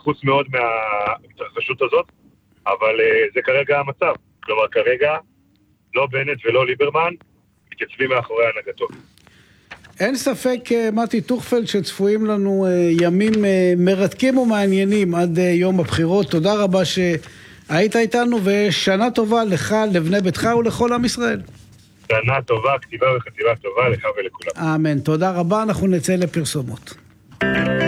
ייחוס מאוד מההתרחשות הזאת, אבל זה כרגע המצב. כלומר, כרגע לא בנט ולא ליברמן מתייצבים מאחורי הנהגתו. אין ספק, מתי טוכפלד, שצפויים לנו ימים מרתקים ומעניינים עד יום הבחירות. תודה רבה שהיית איתנו, ושנה טובה לך, לבני ביתך ולכל עם ישראל. שנה טובה, כתיבה וחתיבה טובה לך ולכולם. אמן, תודה רבה, אנחנו נצא לפרסומות.